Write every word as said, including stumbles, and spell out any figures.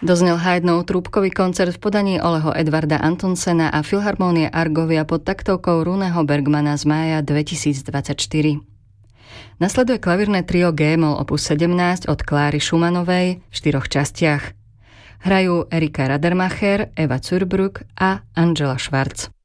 Doznel Haydnov trúbkový koncert v podaní Oleho Edvarda Antonsena a Filharmónie Argovia pod taktovkou Runeho Bergmana z mája dvetisícdvadsaťštyri. Nasleduje klavírne trio G-moll opus sedemnásť od Kláry Schumannovej v štyroch častiach. Hrajú Erika Radermacher, Eva Zurbrügg a Angela Schwarz.